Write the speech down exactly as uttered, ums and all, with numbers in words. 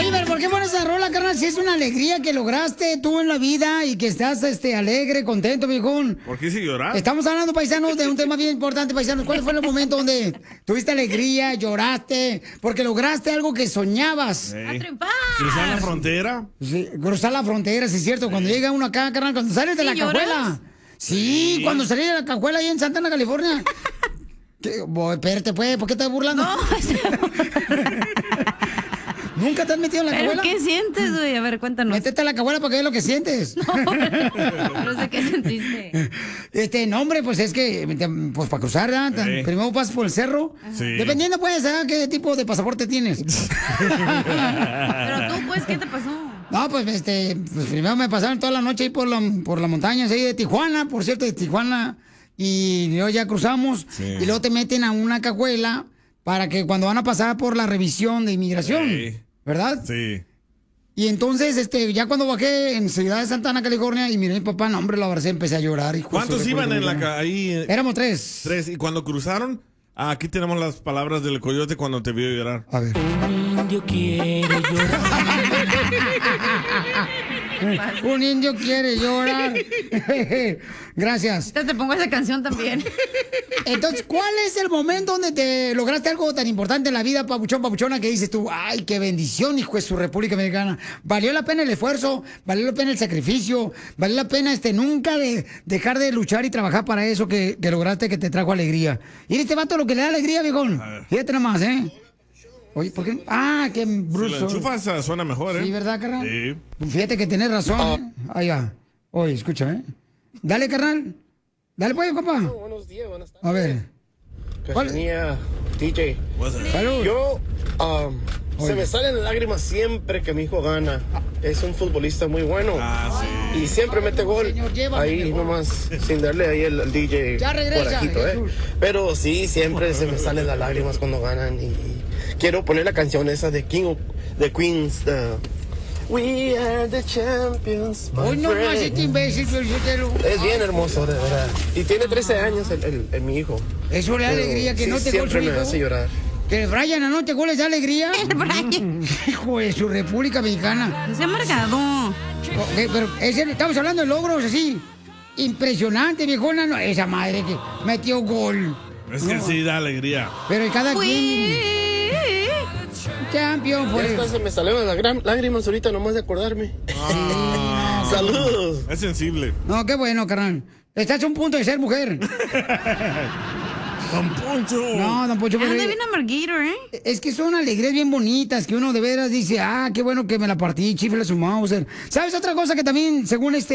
Oye, pero ¿por qué pones esa rola, carnal? Si es una alegría que lograste tú en la vida y que estás este, alegre, contento, viejón. ¿Por qué si llorar? Estamos hablando, paisanos, de un tema bien importante, paisanos. ¿Cuál fue el momento donde tuviste alegría, lloraste, porque lograste algo que soñabas? Hey. ¿Cruzar la frontera? Sí, cruzar la frontera, sí es cierto. Cuando llega uno acá, carnal, cuando sales de ¿Sí la lloras? cajuela. Sí, Sí. cuando salí de la cajuela ahí en Santana, California. ¿Qué? Bo- Espérate, pues, ¿por qué estás burlando? No, o sea, ¿Nunca te has metido en la ¿pero cajuela? qué sientes, güey? A ver, cuéntanos. Métete a la cajuela para que veas lo que sientes. No sé qué sentiste. Este, no, hombre, pues es que, pues para cruzar, ¿verdad? Tan- Sí. Primero pasas por el cerro. Sí. Dependiendo, pues, ¿verdad? ¿Qué tipo de pasaporte tienes? Pero tú, pues, ¿qué te pasó? No, pues, este, pues primero me pasaron toda la noche ahí por, la, por las montañas ahí de Tijuana, por cierto, de Tijuana. Y luego ya cruzamos. Sí. Y luego te meten a una cajuela para que cuando van a pasar por la revisión de inmigración. Sí. ¿Verdad? Sí. Y entonces, este, ya cuando bajé en Ciudad de Santana, California, y miré a mi papá, no, hombre, lo abracé, empecé a llorar. hijo de ¿Cuántos su iban en la República. ca- ahí? eh, Éramos tres. Tres. ¿Y cuando cruzaron? Ah, aquí tenemos las palabras del coyote cuando te vio llorar. A ver. Un indio quiere llorar. Un indio quiere llorar. Gracias. Te, te pongo esa canción también. Entonces, ¿cuál es el momento donde te lograste algo tan importante en la vida, papuchón, papuchona, que dices tú, ay, qué bendición, hijo de su República Americana? ¿Valió la pena el esfuerzo? ¿Valió la pena el sacrificio? ¿Valió la pena este nunca de dejar de luchar y trabajar para eso que, que lograste, que te trajo alegría? Y este vato lo que le da alegría, viejón. Fíjate nomás, ¿eh? Oye, ¿por qué? Ah, qué Si lo bruto. enchufas, ah, suena mejor, ¿eh? Sí, ¿verdad, carnal? Sí. Fíjate que tenés razón. ¿eh? Ahí va. Oye, escucha, ¿eh? Dale, carnal. Dale, pues, compa. Buenos días, buenas tardes. A ver. ¿Cuál? Cachanilla, D J. What's up? Salud. Yo, um, Oye. se me salen lágrimas siempre que mi hijo gana. Es un futbolista muy bueno. Ah, sí. Y siempre mete gol. Señor, llévame Ahí mejor. nomás, sin darle ahí el, el D J Ya regresa, corajito, ¿eh? Jesús. Pero sí, siempre se me salen las lágrimas cuando ganan. Y, y quiero poner la canción esa de King of, de Queens. The, We are the champions. my Hoy no más friend. este imbécil, pero yo te lo... Es bien hermoso, de verdad. Y tiene trece años el, el- el- mi hijo. Eso le da Pero alegría que sí, no te gol su siempre me hijo. hace llorar. Que el Brian anote goles de alegría. El Brian. Hijo de su República Mexicana. No se ha amargado. Ok, pero ese- estamos hablando de logros así. Impresionante, viejona. No, esa madre que metió gol. Es que sí da alegría. Pero cada quien... Uy. Champion, Ya por hasta se me salieron las gram- lágrimas ahorita nomás de acordarme. Ah, Saludos. es sensible. No, qué bueno, carnal. Estás a un punto de ser mujer. Don Poncho. No, don Poncho, pero... Anda bien amarguito, ¿eh? Es que son alegrías bien bonitas que uno de veras dice, ah, qué bueno que me la partí, chifle su Mauser. ¿Sabes otra cosa que también, según este